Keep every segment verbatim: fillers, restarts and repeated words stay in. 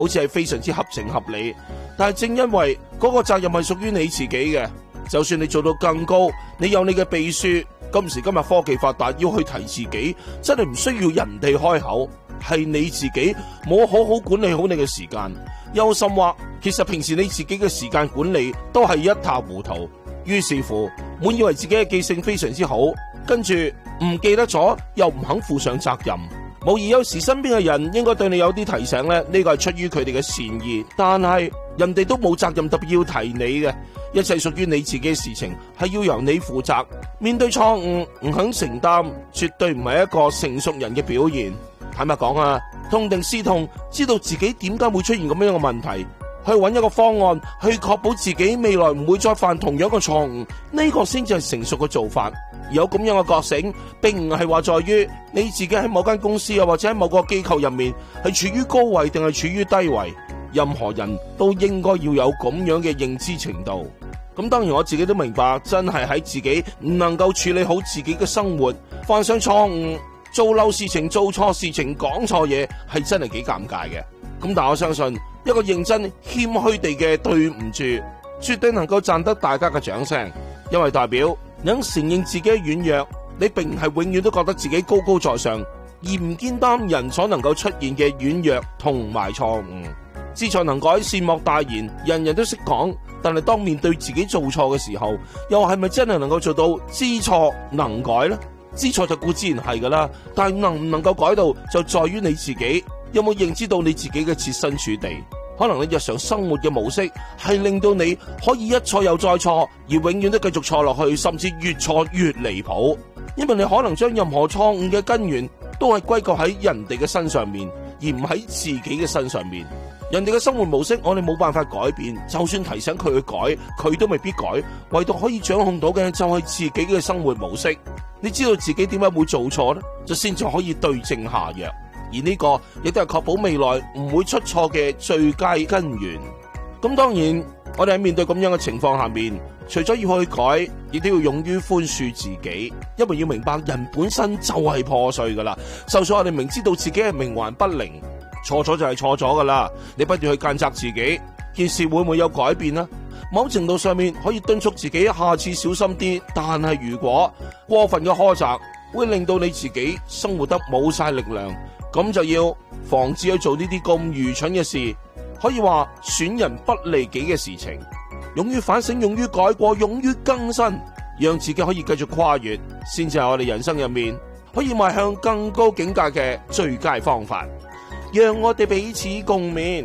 好似係非常之合情合理。但係正因為嗰個責任係屬於你自己嘅，就算你做到更高，你有你嘅秘書，今時今日科技發達，要去提自己，真係唔需要人哋開口，係你自己冇好好管理好你嘅時間。憂心話，其實平時你自己嘅時間管理都係一塌糊塗，於是乎滿以為自己嘅記性非常之好，跟住唔記得咗又唔肯負上責任。無疑有時身邊嘅人應該對你有啲提醒咧，呢個係出於佢哋嘅善意，但係人哋都冇責任特別要提你嘅，一切屬於你自己嘅事情係要由你負責。面對錯誤唔肯承擔，絕對唔係一個成熟人嘅表現。坦白講啊，痛定思痛，知道自己點解會出現咁樣嘅問題，去揾一個方案去確保自己未來唔會再犯同樣嘅錯誤，呢個先至係成熟嘅做法。有咁樣嘅覺醒，並唔係話在於你自己喺某間公司啊，或者喺某個機構入面係處於高位定係處於低位，任何人都應該要有咁樣嘅認知程度。咁當然我自己都明白，真係喺自己唔能夠處理好自己嘅生活，犯上錯誤，做漏事情，做錯事情，講錯嘢，係真係幾尷尬嘅。咁但我相信一個認真謙虛地嘅對唔住，絕對能夠賺得大家嘅掌聲，因為代表能承認自己嘅軟弱，你並唔係永遠都覺得自己高高在上，而唔肩擔人所能夠出現嘅軟弱同埋錯誤。知錯能改，善莫大焉，人人都識講，但係當面對自己做錯嘅時候，又係咪真係能夠做到知錯能改呢？知錯就固然係噶啦，但係能唔能夠改到，就在於你自己有冇認知到你自己嘅設身處地。可能你日常生活嘅模式係令到你可以一錯又再錯，而永遠都繼續錯落去，甚至越錯越離譜。因為你可能將任何錯誤嘅根源都係歸咎喺人哋嘅身上面，而唔喺自己嘅身上面。人哋嘅生活模式我哋冇辦法改變，就算提醒佢去改，佢都未必改。唯獨可以掌控到嘅就係自己嘅生活模式。你知道自己點解會做錯呢？就先至可以對症下藥。而呢個亦都係確保未來唔會出錯嘅最佳根源。咁當然，我哋喺面對咁樣嘅情況下面，除咗要去改，亦都要勇於寬恕自己，因為要明白人本身就係破碎噶啦。就算我哋明知道自己係冥頑不靈，錯咗就係錯咗噶啦，你不斷去諫責自己，件事會唔會有改變呢？某程度上面可以敦促自己下次小心啲，但係如果過分嘅苛責會令到你自己生活得冇晒力量，咁就要防止去做呢啲咁愚蠢嘅事，可以話損人不利己嘅事情。勇於反省，勇於改過，勇於更新，讓自己可以繼續跨越，先至係我哋人生入面可以邁向更高境界嘅最佳方法。讓我哋彼此共勉。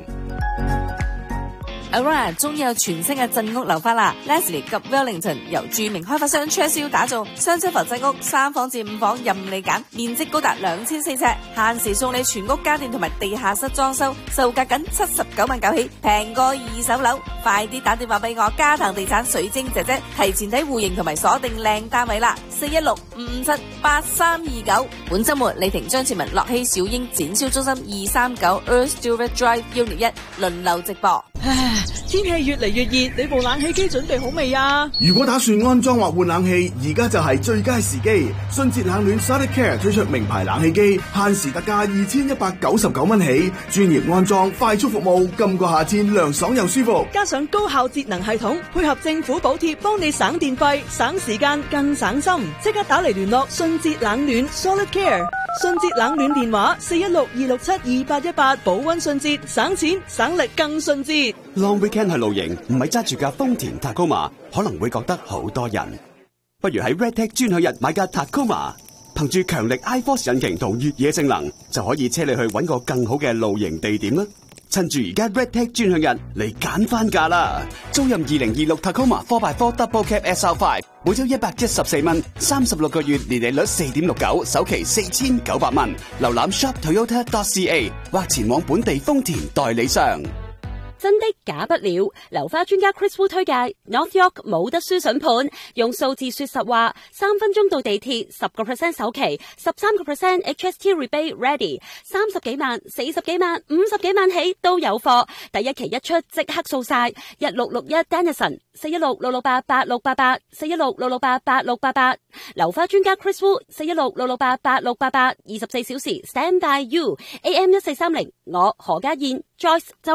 Aurora 終於有全新嘅鎮屋樓花啦 ！Leslie 及 Wellington 由著名開發商 Charles 打造，雙層浮鎮屋，三房至五房任你揀，面積高達兩千四尺，限時送你全屋家電同埋地下室裝修，售價僅七十九萬九起，平過二手樓。快啲打電話俾我嘉騰地產水晶姐姐，提前睇戶型同埋鎖定靚單位啦！四一六五五七八三二九。本周末李婷張志文、樂希小英展銷中心二三九 Earth Stewart Drive Unit 一輪流直播。 唉，天氣越嚟越熱，你部冷氣機準備好未啊？ 如果打算安裝或換冷氣，而家就係最佳時機。迅捷冷暖 Solid Care 推出名牌冷氣機，限時特價二千一百九十九蚊起，專業安裝，快速服務，今個夏天涼爽又舒服。 加上高效節能系統，配合政府補貼，幫你省電費、省時間、更省心。即刻打嚟聯絡迅捷冷暖 Solid Care。迅捷冷暖電話四一六二六七二八一八，保溫迅捷，省錢省力更迅捷。 Long weekend 去露營，唔係揸住架豐田 Tacoma， 可能會覺得好多人。不如喺 Redtech 專享日買架 Tacoma， 憑住強力 iForce 引擎同越野性能，就可以車你去搵個更好嘅露營地點啦。趁住而家 Redtech 專享日嚟揀翻價啦！租任二零二六 Tacoma 四 by 四 Double Cab S R 五， 每周一百一十四蚊，三十六個月年利率四點六九，首期四千九百蚊。瀏覽 shop toyota dot c a 或前往本地豐田代理商。 真的假不了。樓花專家 Chris Wu 推介 North York 冇得輸筍盤，用數字說實話，三分鐘到地鐵，十個 percent 首期，十三個 percent H S T rebate ready， 三十幾萬、四十幾萬、五十幾萬起都有貨，第一期一出即刻掃晒，一六六一 Dennison 四一六六六八八六八八四一六六六八八六八八，樓花專家 Chris Wu 四一六六六八八六八八，二十四小時 stand by you， A M 一四三零，我何家燕 Joyce 就